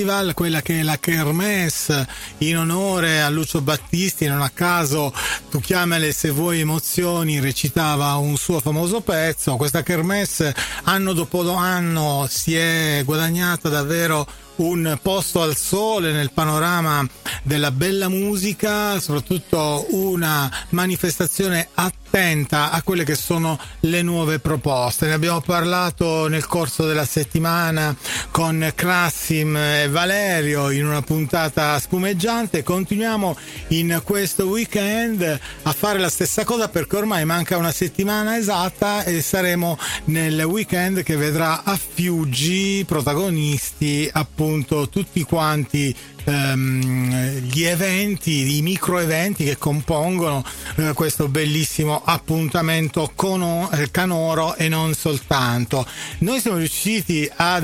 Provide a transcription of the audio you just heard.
Festival, quella che è la Kermesse in onore a Lucio Battisti. Non a caso Tu chiamale se vuoi emozioni recitava un suo famoso pezzo. Questa Kermesse anno dopo anno si è guadagnata davvero un posto al sole nel panorama della bella musica, soprattutto una manifestazione attenta a quelle che sono le nuove proposte. Ne abbiamo parlato nel corso della settimana con Krassim e Valerio in una puntata spumeggiante. Continuiamo in questo weekend a fare la stessa cosa, perché ormai manca una settimana esatta e saremo nel weekend che vedrà a Fiuggi protagonisti appunto tutti quanti gli eventi, i micro eventi che compongono questo bellissimo appuntamento canoro e non soltanto. Noi siamo riusciti ad